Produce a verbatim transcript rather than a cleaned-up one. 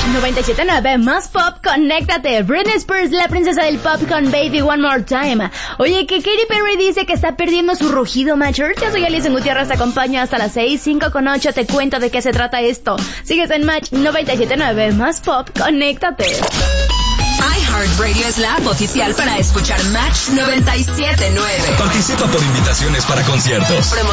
noventa y siete punto nueve más pop, conéctate. Britney Spears, la princesa del pop, con Baby One More Time. Oye, que Katy Perry dice que está perdiendo su rugido, Matchers. Yo soy Alison Gutiérrez, te acompaño hasta las seis, cinco con ocho, te cuento de qué se trata esto. Sigues en Match noventa y siete punto nueve más pop, conéctate. iHeartRadio es la app oficial para escuchar Match noventa y siete punto nueve. Participa por invitaciones para conciertos.